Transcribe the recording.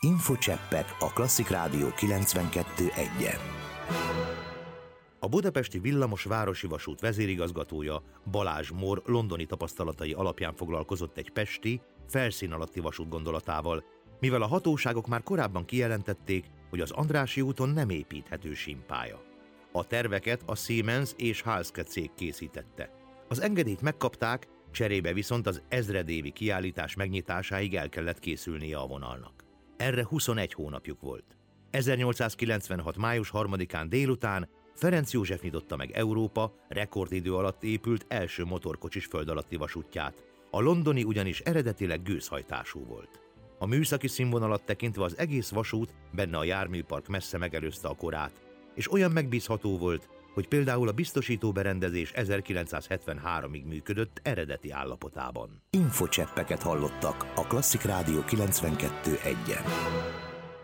Infocseppek a Klasszik Rádió 92.1-en. A budapesti villamos városi vasút vezérigazgatója, Balázs Mór londoni tapasztalatai alapján foglalkozott egy pesti, felszín alatti vasút gondolatával, mivel a hatóságok már korábban kijelentették, hogy az Andrássy úton nem építhető símpálya. A terveket a Siemens és Halske cég készítette. Az engedélyt megkapták, cserébe viszont az ezredévi kiállítás megnyitásáig el kellett készülnie a vonalnak. Erre 21 hónapjuk volt. 1896. május 3-án délután Ferenc József nyitotta meg Európa rekordidő alatt épült első motorkocsis föld alatti vasútját. A londoni ugyanis eredetileg gőzhajtású volt. A műszaki színvonalat tekintve az egész vasút, benne a járműpark messze megelőzte a korát, és olyan megbízható volt, hogy például a biztosítóberendezés 1973-ig működött eredeti állapotában. Infocseppeket hallottak a Klasszik Rádió 92.1-en.